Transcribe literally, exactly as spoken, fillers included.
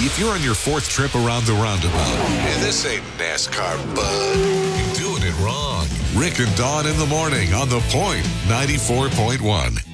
If you're on your fourth trip around the roundabout, and this ain't NASCAR, bud, you're doing it wrong. Rick and Dawn in the morning on The Point, ninety-four point one.